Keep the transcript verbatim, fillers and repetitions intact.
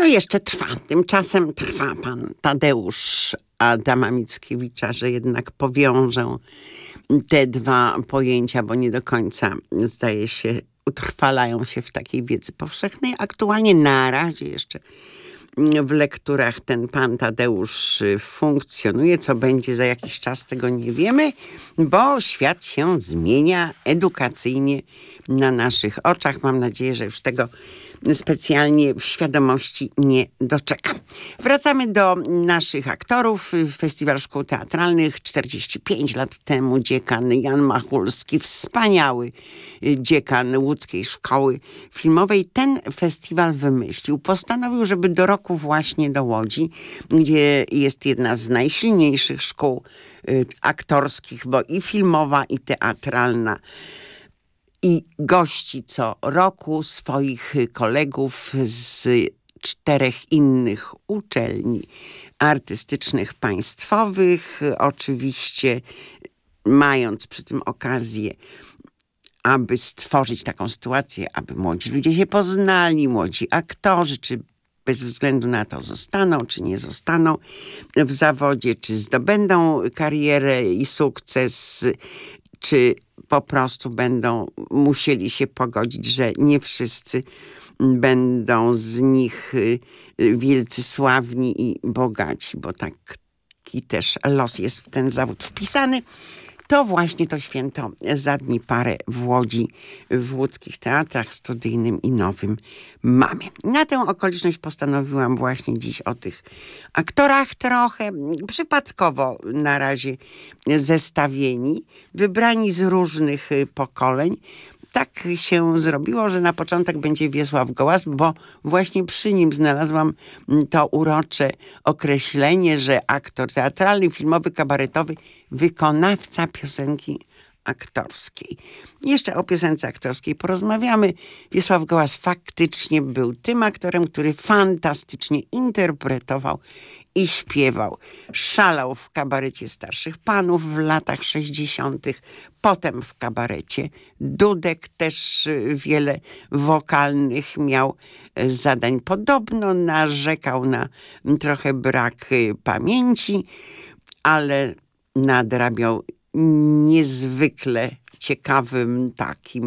No jeszcze trwa. Tymczasem trwa pan Tadeusz Adama Mickiewicza, że jednak powiążę te dwa pojęcia, bo nie do końca, zdaje się, utrwalają się w takiej wiedzy powszechnej. Aktualnie na razie jeszcze w lekturach ten pan Tadeusz funkcjonuje. Co będzie za jakiś czas, tego nie wiemy, bo świat się zmienia edukacyjnie na naszych oczach. Mam nadzieję, że już tego specjalnie w świadomości nie doczekam. Wracamy do naszych aktorów. Festiwal Szkół Teatralnych czterdzieści pięć lat temu dziekan Jan Machulski, wspaniały dziekan Łódzkiej Szkoły Filmowej, ten festiwal wymyślił. Postanowił, żeby do roku właśnie do Łodzi, gdzie jest jedna z najsilniejszych szkół aktorskich, bo i filmowa, i teatralna, i gości co roku swoich kolegów z czterech innych uczelni artystycznych państwowych, oczywiście mając przy tym okazję, aby stworzyć taką sytuację, aby młodzi ludzie się poznali, młodzi aktorzy, czy bez względu na to zostaną, czy nie zostaną w zawodzie, czy zdobędą karierę i sukces, czy po prostu będą musieli się pogodzić, że nie wszyscy będą z nich wielcy, sławni i bogaci, bo taki też los jest w ten zawód wpisany. To właśnie to święto za dni parę w Łodzi, w łódzkich teatrach studyjnym i nowym mamy. Na tę okoliczność postanowiłam właśnie dziś o tych aktorach trochę, przypadkowo na razie zestawieni, wybrani z różnych pokoleń. Tak się zrobiło, że na początek będzie Wiesław Gołas, bo właśnie przy nim znalazłam to urocze określenie, że aktor teatralny, filmowy, kabaretowy, wykonawca piosenki aktorskiej. Jeszcze o piosence aktorskiej porozmawiamy. Wiesław Gołas faktycznie był tym aktorem, który fantastycznie interpretował i śpiewał. Szalał w kabarecie Starszych Panów w latach sześćdziesiątych, potem w kabarecie Dudek, też wiele wokalnych miał zadań. Podobno narzekał na trochę brak pamięci, ale nadrabiał niezwykle ciekawym takim